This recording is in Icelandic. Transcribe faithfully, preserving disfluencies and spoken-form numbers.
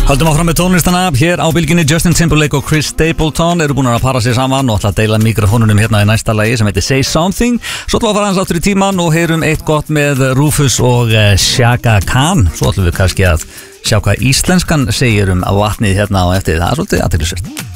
Haldum áfram með tónlistana hér á bylginni. Justin Timberlake og Chris Stapleton eru búin að para sig saman og ætla að deila mikrofónunum hérna í næsta lagi sem heitir Say Something. Svo ætlum við að fara hans áttur í tíman og heyrum eitt gott með Rufus og Chaka Khan. Svo ætlum við kannski að sjá hvað íslenskan segir um vatnið hérna á eftir. Það er svolítið athyglisvert.